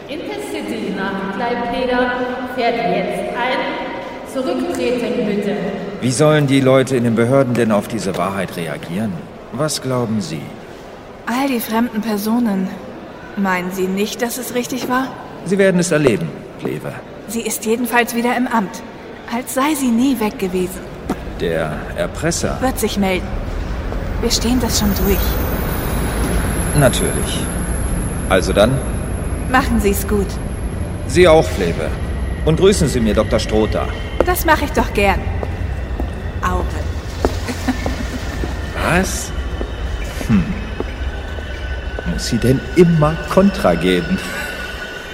Intercity nach Klaipeda fährt jetzt ein. Zurücktreten, bitte. Wie sollen die Leute in den Behörden denn auf diese Wahrheit reagieren? Was glauben Sie? All die fremden Personen. Meinen Sie nicht, dass es richtig war? Sie werden es erleben, Kleve. Sie ist jedenfalls wieder im Amt. Als sei sie nie weg gewesen. Der Erpresser? Wird sich melden. Wir stehen das schon durch. Natürlich. Also dann? Machen Sie's gut. Sie auch, Kleve. Und grüßen Sie mir Dr. Strother. Das mache ich doch gern. Auge. Was? Muss sie denn immer Kontra geben?